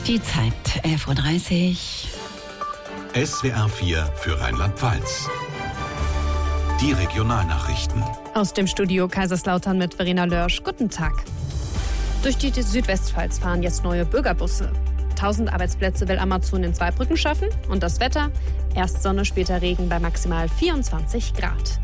Die Zeit 11.30 Uhr. SWR 4 für Rheinland-Pfalz. Die Regionalnachrichten. Aus dem Studio Kaiserslautern mit Verena Lörsch. Guten Tag. Durch die Südwestpfalz fahren jetzt neue Bürgerbusse. 1000 Arbeitsplätze will Amazon in Zweibrücken schaffen. Und das Wetter? Erst Sonne, später Regen bei maximal 24 Grad.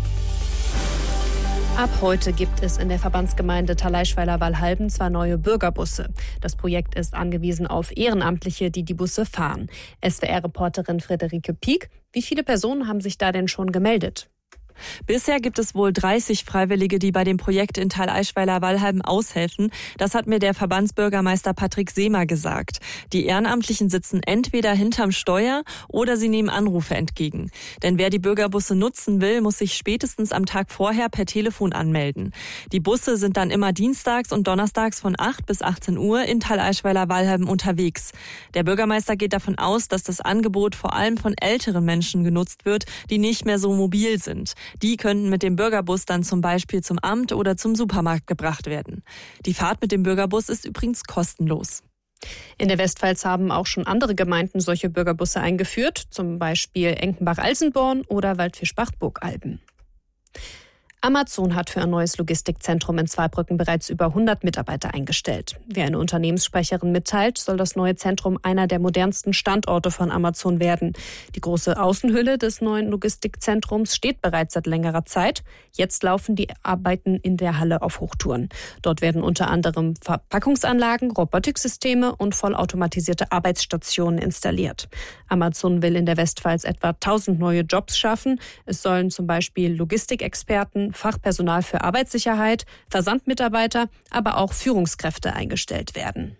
Ab heute gibt es in der Verbandsgemeinde Thalleischweiler-Wallhalben 2 neue Bürgerbusse. Das Projekt ist angewiesen auf Ehrenamtliche, die die Busse fahren. SWR-Reporterin Friederike Pieck: Wie viele Personen haben sich da denn schon gemeldet? Bisher gibt es wohl 30 Freiwillige, die bei dem Projekt in Thalleischweiler-Wallhalben aushelfen. Das hat mir der Verbandsbürgermeister Patrick Seemer gesagt. Die Ehrenamtlichen sitzen entweder hinterm Steuer oder sie nehmen Anrufe entgegen. Denn wer die Bürgerbusse nutzen will, muss sich spätestens am Tag vorher per Telefon anmelden. Die Busse sind dann immer dienstags und donnerstags von 8 bis 18 Uhr in Thalleischweiler-Wallhalben unterwegs. Der Bürgermeister geht davon aus, dass das Angebot vor allem von älteren Menschen genutzt wird, die nicht mehr so mobil sind. Die könnten mit dem Bürgerbus dann zum Beispiel zum Amt oder zum Supermarkt gebracht werden. Die Fahrt mit dem Bürgerbus ist übrigens kostenlos. In der Westpfalz haben auch schon andere Gemeinden solche Bürgerbusse eingeführt, zum Beispiel Enkenbach-Alsenborn oder Waldfischbach-Burgalben. Amazon hat für ein neues Logistikzentrum in Zweibrücken bereits über 100 Mitarbeiter eingestellt. Wie eine Unternehmenssprecherin mitteilt, soll das neue Zentrum einer der modernsten Standorte von Amazon werden. Die große Außenhülle des neuen Logistikzentrums steht bereits seit längerer Zeit. Jetzt laufen die Arbeiten in der Halle auf Hochtouren. Dort werden unter anderem Verpackungsanlagen, Robotiksysteme und vollautomatisierte Arbeitsstationen installiert. Amazon will in der Westpfalz etwa 1000 neue Jobs schaffen. Es sollen zum Beispiel Logistikexperten, Fachpersonal für Arbeitssicherheit, Versandmitarbeiter, aber auch Führungskräfte eingestellt werden.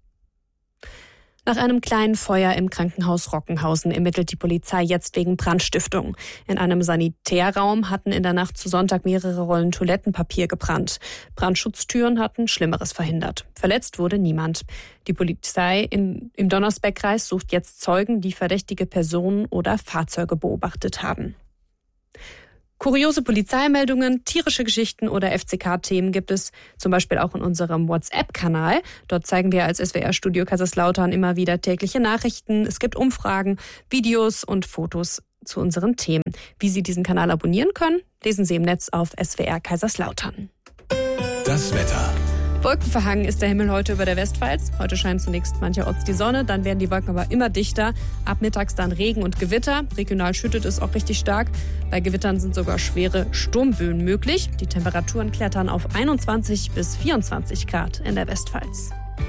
Nach einem kleinen Feuer im Krankenhaus Rockenhausen ermittelt die Polizei jetzt wegen Brandstiftung. In einem Sanitärraum hatten in der Nacht zu Sonntag mehrere Rollen Toilettenpapier gebrannt. Brandschutztüren hatten Schlimmeres verhindert. Verletzt wurde niemand. Die Polizei im Donnersbergkreis sucht jetzt Zeugen, die verdächtige Personen oder Fahrzeuge beobachtet haben. Kuriose Polizeimeldungen, tierische Geschichten oder FCK-Themen gibt es zum Beispiel auch in unserem WhatsApp-Kanal. Dort zeigen wir als SWR-Studio Kaiserslautern immer wieder tägliche Nachrichten. Es gibt Umfragen, Videos und Fotos zu unseren Themen. Wie Sie diesen Kanal abonnieren können, lesen Sie im Netz auf SWR Kaiserslautern. Das Wetter. Wolkenverhangen ist der Himmel heute über der Westpfalz. Heute scheint zunächst mancherorts die Sonne, dann werden die Wolken aber immer dichter. Ab mittags dann Regen und Gewitter. Regional schüttet es auch richtig stark. Bei Gewittern sind sogar schwere Sturmböen möglich. Die Temperaturen klettern auf 21 bis 24 Grad in der Westpfalz.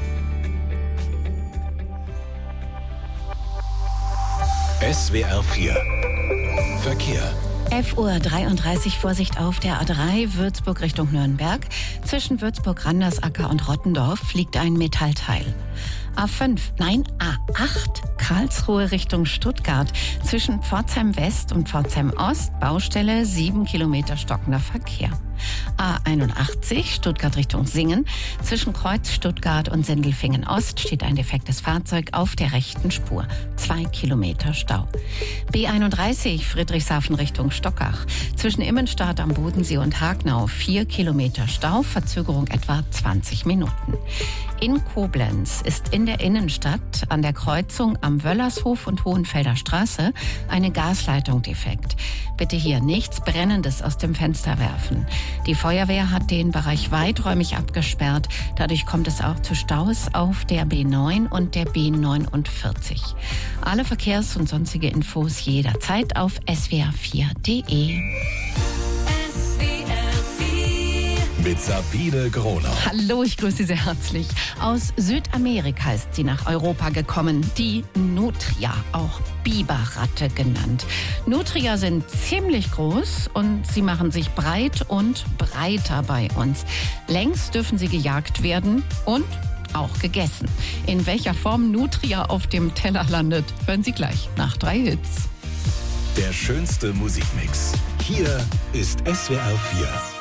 SWR 4 Verkehr. 11.33 Uhr, Vorsicht auf der A3 Würzburg Richtung Nürnberg. Zwischen Würzburg-Randersacker und Rottendorf liegt ein Metallteil. A8 Karlsruhe Richtung Stuttgart. Zwischen Pforzheim West und Pforzheim Ost Baustelle, 7 Kilometer stockender Verkehr. A81 Stuttgart Richtung Singen. Zwischen Kreuz Stuttgart und Sindelfingen Ost steht ein defektes Fahrzeug auf der rechten Spur. 2 Kilometer Stau. B31 Friedrichshafen Richtung Stockach. Zwischen Immenstadt am Bodensee und Hagnau 4 Kilometer Stau. Verzögerung etwa 20 Minuten. In Koblenz ist in der Innenstadt an der Kreuzung am Wöllershof und Hohenfelder Straße eine Gasleitung defekt. Bitte hier nichts Brennendes aus dem Fenster werfen. Die Feuerwehr hat den Bereich weiträumig abgesperrt. Dadurch kommt es auch zu Staus auf der B9 und der B49. Alle Verkehrs- und sonstige Infos jederzeit auf swr4.de. Mit Sabine Groner. Hallo, ich grüße Sie sehr herzlich. Aus Südamerika ist sie nach Europa gekommen, die Nutria, auch Biberratte genannt. Nutria sind ziemlich groß und sie machen sich breit und breiter bei uns. Längs dürfen sie gejagt werden und auch gegessen. In welcher Form Nutria auf dem Teller landet, hören Sie gleich nach 3 Hits. Der schönste Musikmix. Hier ist SWR 4.